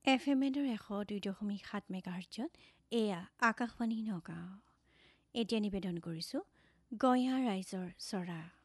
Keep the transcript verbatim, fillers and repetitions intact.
F M এডৰ এশ দুই দশমিক সাত মেগাহাৰ্টজত এয়া আকাশবাণী নগাঁও। এতিয়া নিবেদন কৰিছোঁ গঞা ৰাইজৰ চৰা।